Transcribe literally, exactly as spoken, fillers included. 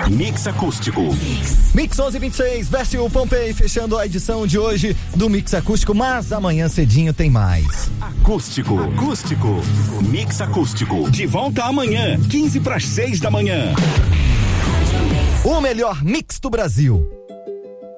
Mix Acústico. Mix onze e vinte e seis, veste o Pompei, fechando a edição de hoje do Mix Acústico, mas amanhã cedinho tem mais. Acústico, acústico, Mix Acústico. De volta amanhã, quinze para as seis da manhã. O melhor mix do Brasil.